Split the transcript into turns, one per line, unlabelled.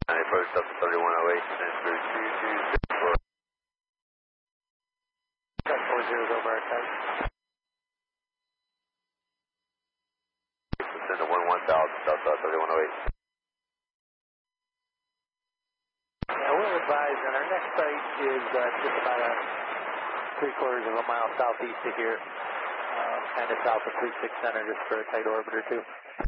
And approach up to 3108 and through 2264.
Got 40 over our site.
Send to 11000 south 3108.
Yeah, we'll advise that our next site is just about a 3/4 of a mile southeast of here, kind of south of 36 Center, just for a tight orbit or two.